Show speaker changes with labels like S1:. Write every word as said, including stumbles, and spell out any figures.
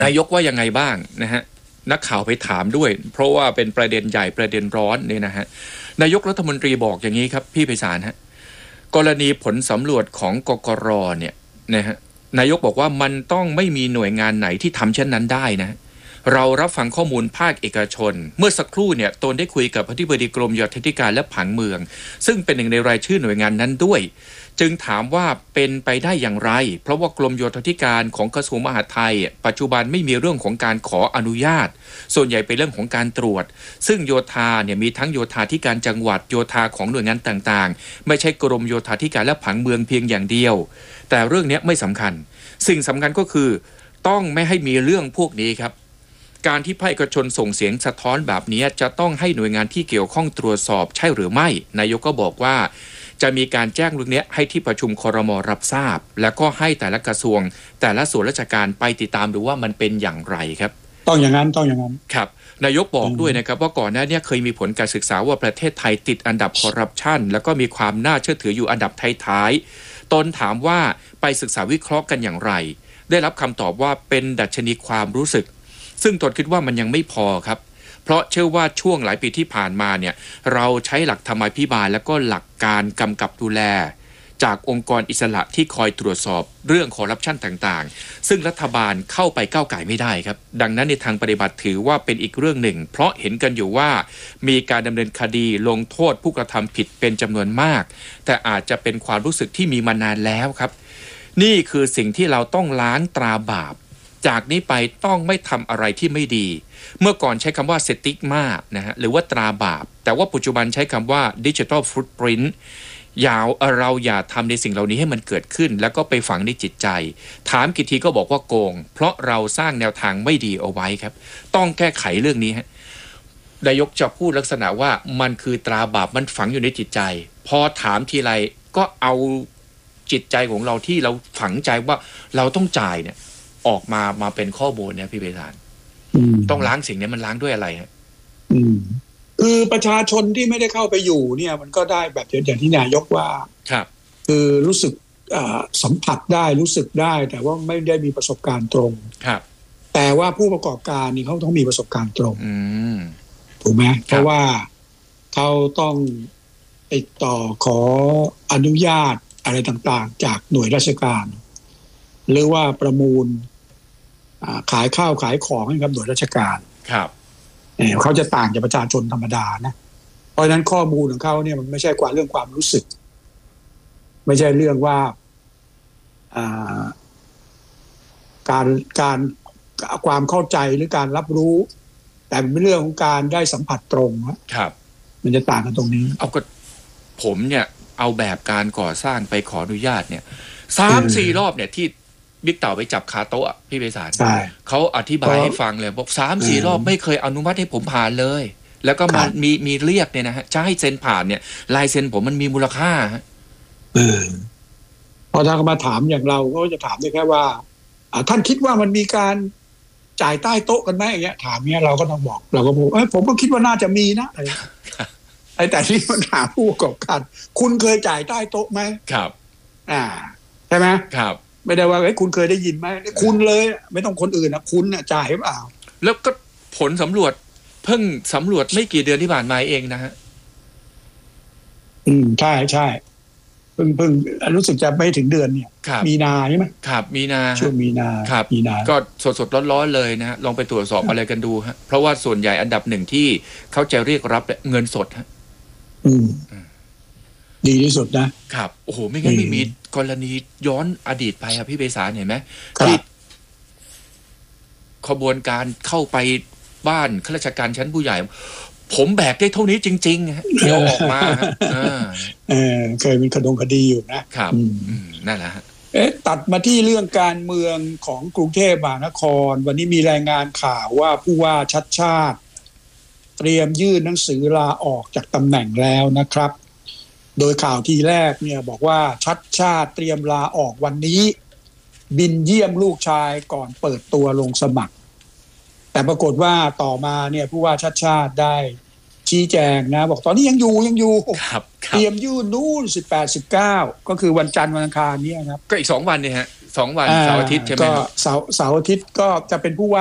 S1: นายกว่ายังไงบ้างนะฮะนักข่าวไปถามด้วยเพราะว่าเป็นประเด็นใหญ่ประเด็นร้อนเนี่ยนะฮะนายกรัฐมนตรีบอกอย่างนี้ครับพี่ไพศาลฮะกรณีผลสำรวจของกกร.เนี่ยนะฮะนายกบอกว่ามันต้องไม่มีหน่วยงานไหนที่ทำเช่นนั้นได้นะเรารับฟังข้อมูลภาคเอกชนเมื่อสักครู่เนี่ยตนได้คุยกับอธิบดีกรมโยธาธิการและผังเมืองซึ่งเป็นหนึ่งในรายชื่อหน่วยงานนั้นด้วยจึงถามว่าเป็นไปได้อย่างไรเพราะว่ากรมโยธาธิการของกระทรวงมหาดไทยปัจจุบันไม่มีเรื่องของการขออนุญาตส่วนใหญ่เป็นเรื่องของการตรวจซึ่งโยธาเนี่ยมีทั้งโยธาธิการจังหวัดโยธาของหน่วยงานต่างๆไม่ใช่กรมโยธาธิการและผังเมืองเพียงอย่างเดียวแต่เรื่องนี้ไม่สำคัญสิ่งสำคัญก็คือต้องไม่ให้มีเรื่องพวกนี้ครับการที่ภาคเอกชนส่งเสียงสะท้อนแบบนี้จะต้องให้หน่วยงานที่เกี่ยวข้องตรวจสอบใช่หรือไม่นายกก็บอกว่าจะมีการแจ้งเรื่องนี้ให้ที่ประชุมครม.รับทราบแล้วก็ให้แต่ละกระทรวงแต่ละส่วนราชการไปติดตามดูว่ามันเป็นอย่างไรครับ
S2: ต้องอย่างนั้นต้องอย่างนั้น
S1: ครับนายกบอกด้วยนะครับว่าก่อนหน้านี้เคยมีผลการศึกษาว่าประเทศไทยติดอันดับคอร์รัปชันแล้วก็มีความน่าเชื่อถืออยู่อันดับท้ายๆตนถามว่าไปศึกษาวิเคราะห์กันอย่างไรได้รับคำตอบว่าเป็นดัชนีความรู้สึกซึ่งตนคิดว่ามันยังไม่พอครับเพราะเชื่อว่าช่วงหลายปีที่ผ่านมาเนี่ยเราใช้หลักธรรมาภิบาลและก็หลักการกำกับดูแลจากองค์กรอิสระที่คอยตรวจสอบเรื่องคอร์รัปชันต่างๆซึ่งรัฐบาลเข้าไปก้าวไก่ไม่ได้ครับดังนั้นในทางปฏิบัติถือว่าเป็นอีกเรื่องหนึ่งเพราะเห็นกันอยู่ว่ามีการดำเนินคดีลงโทษผู้กระทำผิดเป็นจำนวนมากแต่อาจจะเป็นความรู้สึกที่มีมานานแล้วครับนี่คือสิ่งที่เราต้องล้างตราบาปจากนี้ไปต้องไม่ทำอะไรที่ไม่ดีเมื่อก่อนใช้คำว่าสติ๊กมานะฮะหรือว่าตราบาปแต่ว่าปัจจุบันใช้คำว่าดิจิทัลฟุตปรินท์ยาวเราอย่าทำในสิ่งเหล่านี้ให้มันเกิดขึ้นแล้วก็ไปฝังในจิตใจถามกี่ทีก็บอกว่าโกงเพราะเราสร้างแนวทางไม่ดีเอาไว้ครับต้องแก้ไขเรื่องนี้ฮะนายกจะพูดลักษณะว่ามันคือตราบาปมันฝังอยู่ในจิตใจพอถามทีไรก็เอาจิตใจของเราที่เราฝังใจว่าเราต้องจ่ายเนี่ยออกมามาเป็นข้อมูลเนี่ยพี่ไพศาลต้องล้างสิ่งนี้มันล้างด้วยอะไรฮะ
S2: คือประชาชนที่ไม่ได้เข้าไปอยู่เนี่ยมันก็ได้แบบอย่างที่นายกว่า
S1: ครับ
S2: คือรู้สึกสัมผัสได้รู้สึกได้แต่ว่าไม่ได้มีประสบการณ์ตรง
S1: ครับ
S2: แต่ว่าผู้ประกอบการนี่เขาต้องมีประสบการณ์ตรงถูกไหมเพราะว่าเขาต้องติดต่อขออนุญาตอะไรต่างๆจากหน่วยราชการหรือว่าประมูลขายข้าวขายของให้กับหน่วยราชการ
S1: ครับ
S2: เขาจะต่างจากประชาชนธรรมดานะเพราะฉะนั้นข้อมูลของเขาเนี่ยมันไม่ใช่กว่าเรื่องความรู้สึกไม่ใช่เรื่องว่าการการความเข้าใจหรือการรับรู้แต่เป็นเรื่องของการได้สัมผัสตรง
S1: ครับ
S2: มันจะต่างกันตรงนี้
S1: เอาก็ผมเนี่ยเอาแบบการก่อสร้างไปขออนุญาตเนี่ยสามสี่รอบเนี่ยที่บิ๊กเต่าไปจับคาโต๊ะพี่ไพศาลเขาอธิบายให้ฟังเลยบอกสามสี่รอบไม่เคยอนุมัติให้ผมผ่านเลยแล้วก็มามีมีเรียกเนี่ยนะฮะจะให้เซ็นผ่านเนี่ยลายเซ็นผมมันมีมูลค่าฮะ
S2: เออพอถ้าเขามาถามอย่างเราก็จะถามได้แค่ว่าท่านคิดว่ามันมีการจ่ายใต้โต๊ะกันไหมอย่างเงี้ยถามเนี้ยเราก็ต้องบอกเราก็บอกเอ้ยผมก็คิดว่าน่าจะมีนะไอ้แต่ที่มันถามผู้ประกอบการคุณเคยจ่ายใต้โต๊ะไหม
S1: ครับ
S2: อ่าใช่ไหม
S1: ครับ
S2: ไม่ได้ว่าไอ้คุณเคยได้ยินไหมคุณเลยไม่ต้องคนอื่นนะคุณน่ะจ่ายหรือเปล่า
S1: แล้วก็ผลสำรวจเพิ่งสำรวจไม่กี่เดือนที่ผ่านมาเองนะฮะ
S2: อืมใช่ใช่เพิ่งเพิ่งรู้สึกจะไม่ถึงเดือนเนี่ยมีนาใช่ไหม
S1: ครับมีนา
S2: ช่วงมีนา
S1: ครับ
S2: มีนา
S1: ก็สดสดร้อนๆเลยนะฮะลองไปตรวจสอบอะไรกันดูฮะเพราะว่าส่วนใหญ่อันดับหนึ่งที่เขาจะเรียกรับเงินสดฮะ
S2: อืมดีที่สุด
S1: นะครับโอ้โหไม่งั้นไม่มีกรณีย้อนอดีตไปครับพี่ไพศาลเห็นไหมที่ขบวนการเข้าไปบ้านข้าราชการชั้นผู้ใหญ่ผมแบกได้เท่านี้จริงๆฮะเดี๋ยวออกมา
S2: เออเคยมีคดงคดีอยู่นะครับ
S1: นั่นแหละฮะ
S2: เอ๊ะตัดมาที่เรื่องการเมืองของกรุงเทพมหานครวันนี้มีรายงานข่าวว่าผู้ว่าชัดชาติเตรียมยื่นหนังสือลาออกจากตำแหน่งแล้วนะครับโดยข่าวทีแรกเนี่ยบอกว่าชัดชาติเตรียมลาออกวันนี้บินเยี่ยมลูกชายก่อนเปิดตัวลงสมัครแต่ปรากฏว่าต่อมาเนี่ยผู้ว่าชัดชาติได้ชี้แจงนะบอกตอนนี้ยังอยู่ยังอยู่
S1: ครับ
S2: เตรียมยื่นนู่นสิบแปด สิบเก้าก็คือวันจันทร์วันอังคารนี้ครับ
S1: ก็อีกสองวันเนี่ยฮะสองวันเสาร์อาทิตย์ใช่ไหมครับ
S2: ก็เสาร์เสาร์อาทิตย์ก็จะเป็นผู้ว่า